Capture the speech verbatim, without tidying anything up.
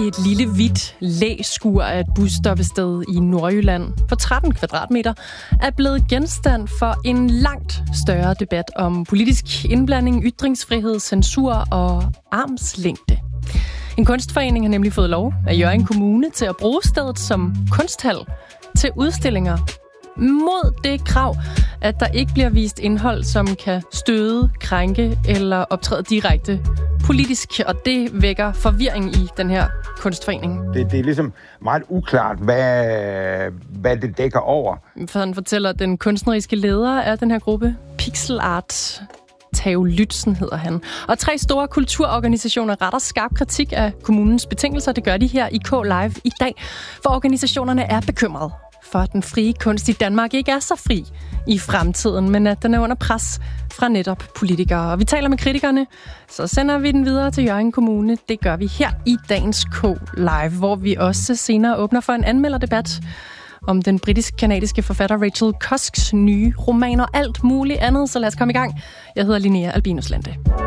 Et lille hvidt læskur af et busstoppested i Nordjylland på tretten kvadratmeter er blevet genstand for en langt større debat om politisk indblanding, ytringsfrihed, censur og armslængde. En kunstforening har nemlig fået lov af Hjørring Kommune til at bruge stedet som kunsthal til udstillinger mod det krav, at der ikke bliver vist indhold, som kan støde, krænke eller optræde direkte politisk, og det vækker forvirring i den her kunstforening. Det, det er ligesom meget uklart, hvad, hvad det dækker over. For han fortæller den kunstneriske leder af den her gruppe, Pixel Art, Tao Lytzen hedder han. Og tre store kulturorganisationer retter skarp kritik af kommunens betingelser. Det gør de her i K Live i dag, for organisationerne er bekymrede for, at den frie kunst i Danmark ikke er så fri i fremtiden, men at den er under pres fra netop politikere. Og vi taler med kritikerne, så sender vi den videre til Hjørring Kommune. Det gør vi her i dagens K Live, hvor vi også senere åbner for en anmelderdebat om den britisk-kanadiske forfatter Rachel Cusks nye roman og alt muligt andet. Så lad os komme i gang. Jeg hedder Linnea Albinus Lande.